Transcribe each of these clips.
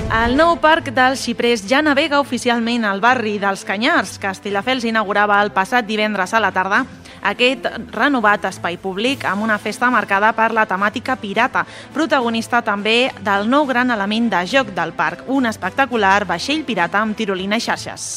El nou parc dels Xiprers ja navega oficialment al barri dels Canyars. Castelldefels inaugurava el passat divendres a la tarda aquest renovat espai públic amb una festa marcada per la temàtica pirata, protagonista també del nou gran element de joc del parc, un espectacular vaixell pirata amb tirolina i xarxes.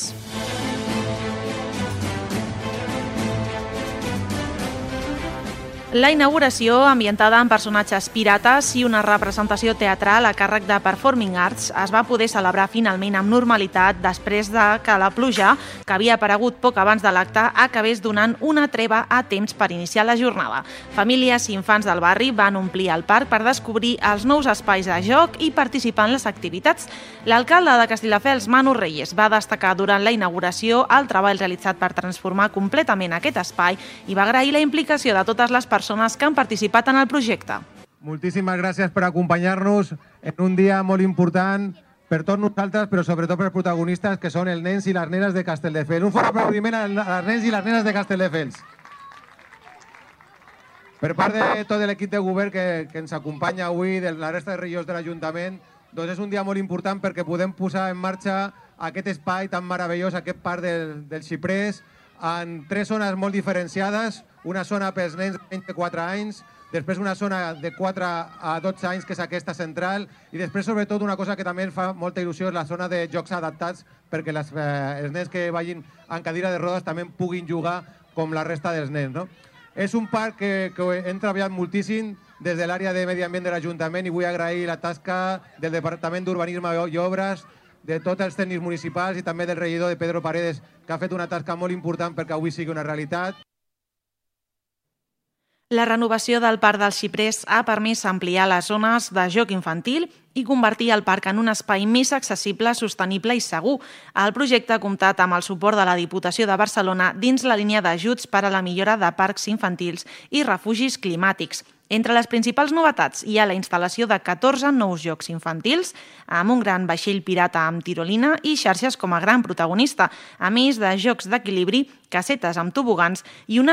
La inauguració, ambientada en personatges pirates i una representació teatral a càrrec de Performing Arts, es va poder celebrar finalment amb normalitat després de que la pluja, que havia aparegut poc abans de l'acte, acabés donant una treva a temps per iniciar la jornada. Famílies i infants del barri van omplir el parc per descobrir els nous espais de joc i participar en les activitats. L'alcalde de Castelldefels, Manu Reyes, va destacar durant la inauguració el treball realitzat per transformar completament aquest espai i va agrair la implicació de totes les persones que han participat en el projecte. Moltíssimes gràcies per acompanyar-nos en un dia molt important per tots nosaltres, però sobretot per protagonistes que són els nens i les nenes de Castelldefels. Un fort aplaudiment als nens i les nenes de Castelldefels. Per part de tot l'equip de govern que ens acompanya avui, de la resta de regidors de l'Ajuntament, doncs és un dia molt important perquè podem posar en marxa aquest espai tan meravellós, aquest parc dels Xiprers, en tres zones molt diferenciades, una zona pels nens de menys de 4 anys, després una zona de 4 a 12 anys, que és aquesta central, i després, sobretot, una cosa que també ens fa molta il·lusió és la zona de jocs adaptats, perquè els nens que vagin en cadira de rodes també puguin jugar com la resta dels nens, no? És un parc que hem treballat moltíssim des de l'àrea de Medi Ambient de l'Ajuntament i vull agrair la tasca del Departament d'Urbanisme i Obres, de tots els tècnics municipals i també del regidor de Pedro Paredes, que ha fet una tasca molt important perquè avui sigui una realitat. La renovació del Parc dels Xiprers ha permès ampliar les zones de joc infantil i convertir el parc en un espai més accessible, sostenible i segur. El projecte ha comptat amb el suport de la Diputació de Barcelona dins la línia d'ajuts per a la millora de parcs infantils i refugis climàtics. Entre les principals novetats hi ha la instal·lació de 14 nous jocs infantils, amb un gran vaixell pirata amb tirolina i xarxes com a gran protagonista, a més de jocs d'equilibri, casetes amb tobogans i una